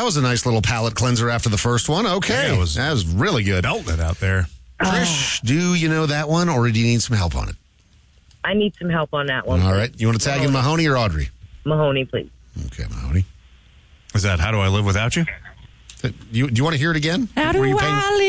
was a nice little palate cleanser after the first one. Okay. Yeah, that was really good. Belting it out there. Trish, do you know that one, or do you need some help on it? I need some help on that one. All right. You want to tag in Mahoney or Audrey? Mahoney, please. Okay, Mahoney. Is that How Do I Live Without You? Do you want to hear it again? How do Were you I live